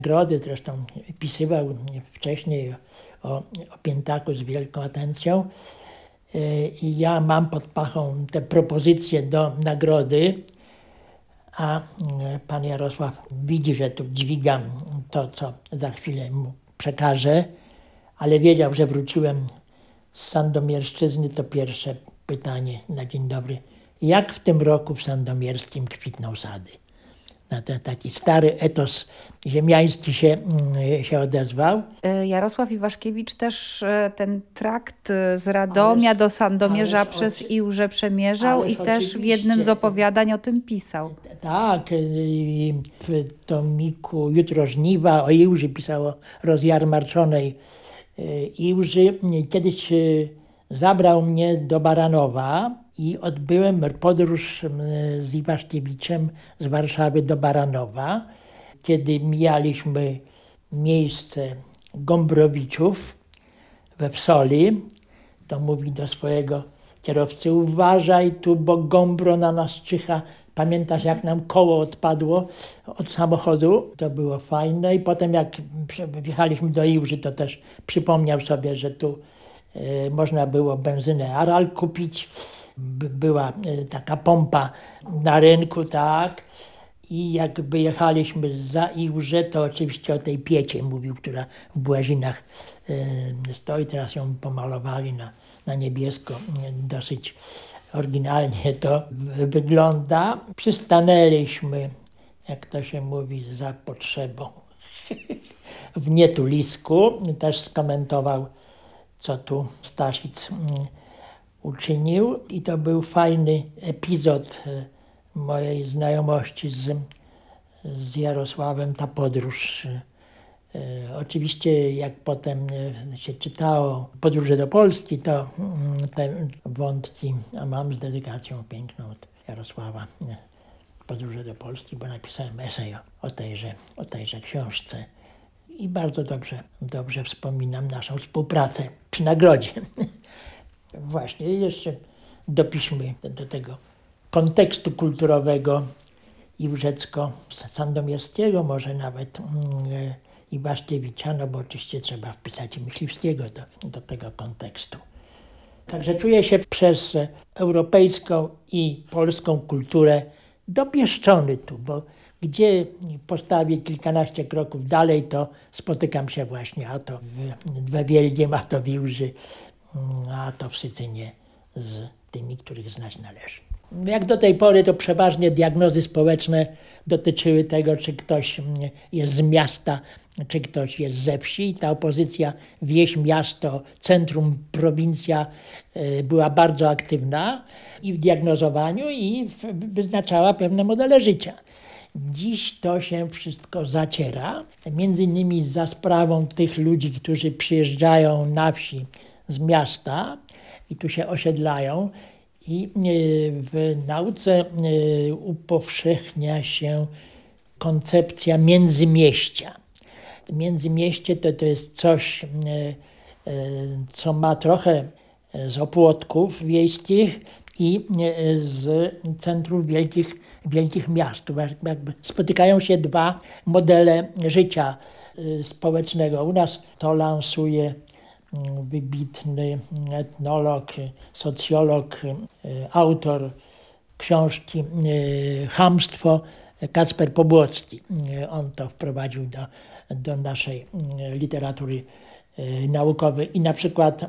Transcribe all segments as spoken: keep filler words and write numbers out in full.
nagrody, zresztą pisywał wcześniej o, o Piętaku z wielką atencją. I ja mam pod pachą te propozycje do nagrody, a pan Jarosław widzi, że tu dźwigam to, co za chwilę mu przekażę, ale wiedział, że wróciłem z Sandomierszczyzny. To pierwsze pytanie na dzień dobry. Jak w tym roku w Sandomierskim kwitną sady? Na ten taki stary etos ziemiański się, się odezwał. Jarosław Iwaszkiewicz też ten trakt z Radomia ależ, do Sandomierza przez oczy... Iłżę przemierzał i też w jednym z opowiadań o tym pisał. Tak, w tomiku Jutro żniwa o Iłży pisał o rozjarmarczonej Iłży. Kiedyś zabrał mnie do Baranowa i odbyłem podróż z Iwaszkiewiczem z Warszawy do Baranowa. Kiedy mijaliśmy miejsce Gombrowiczów we Wsoli, to mówi do swojego kierowcy: uważaj tu, bo Gombro na nas czyha. Pamiętasz, jak nam koło odpadło od samochodu? To było fajne. I potem jak wjechaliśmy do Iłży, to też przypomniał sobie, że tu y, można było benzynę Aral kupić. By, była y, taka pompa na rynku, tak. I jak wyjechaliśmy za Iłżę, to oczywiście o tej piecie mówił, która w Błazinach y, stoi. Teraz ją pomalowali na, na niebiesko. Dosyć oryginalnie to wygląda. Przystanęliśmy, jak to się mówi, za potrzebą w Nietulisku. Też skomentował, co tu Staszic uczynił. I to był fajny epizod mojej znajomości z, z Jarosławem, ta podróż. E, oczywiście jak potem się czytało Podróże do Polski, to te wątki, a mam z dedykacją piękną od Jarosława Podróże do Polski, bo napisałem esej o tejże, o tejże książce. I bardzo dobrze, dobrze wspominam naszą współpracę przy nagrodzie. Właśnie jeszcze dopiszmy do tego kontekstu kulturowego iłżecko-sandomierskiego, może nawet mm, Iwaszkiewicza, no bo oczywiście trzeba wpisać Myśliwskiego do, do tego kontekstu. Także czuję się przez europejską i polską kulturę dopieszczony tu, bo gdzie postawię kilkanaście kroków dalej, to spotykam się właśnie a to w Wewielgiem, a to w Iłży, a to w Sycynie z tymi, których znać należy. Jak do tej pory, to przeważnie diagnozy społeczne dotyczyły tego, czy ktoś jest z miasta, czy ktoś jest ze wsi. I ta opozycja wieś, miasto, centrum, prowincja była bardzo aktywna i w diagnozowaniu, i wyznaczała pewne modele życia. Dziś to się wszystko zaciera, między innymi za sprawą tych ludzi, którzy przyjeżdżają na wsi z miasta i tu się osiedlają. I w nauce upowszechnia się koncepcja międzymieścia. Międzymieście to, to jest coś, co ma trochę z opłotków wiejskich i z centrów wielkich, wielkich miast. Jakby spotykają się dwa modele życia społecznego. U nas to lansuje wybitny etnolog, socjolog, autor książki Chamstwo, Kacper Pobłocki. On to wprowadził do, do naszej literatury naukowej. I na przykład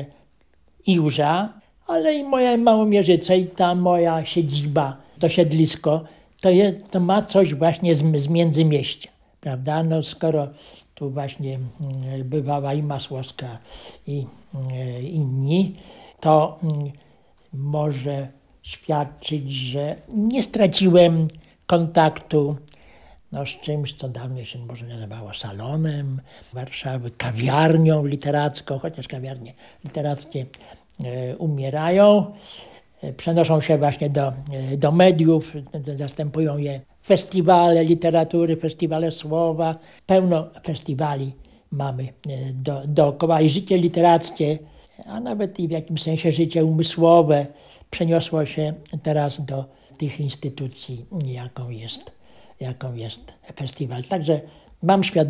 Iłża, ale i moja Małomierzyce, i ta moja siedziba, to siedlisko, to, je, to ma coś właśnie z, z międzymieścia, prawda? No skoro tu właśnie bywała i Masłowska, i inni, to może świadczyć, że nie straciłem kontaktu no, z czymś, co dawniej się może nazywało salonem Warszawy, kawiarnią literacką, chociaż kawiarnie literackie e, umierają. E, przenoszą się właśnie do, e, do mediów, zastępują je festiwale literatury, festiwale słowa, pełno festiwali mamy do, dookoła i życie literackie, a nawet i w jakimś sensie życie umysłowe przeniosło się teraz do tych instytucji, jaką jest, jaką jest festiwal. Także mam świadomość,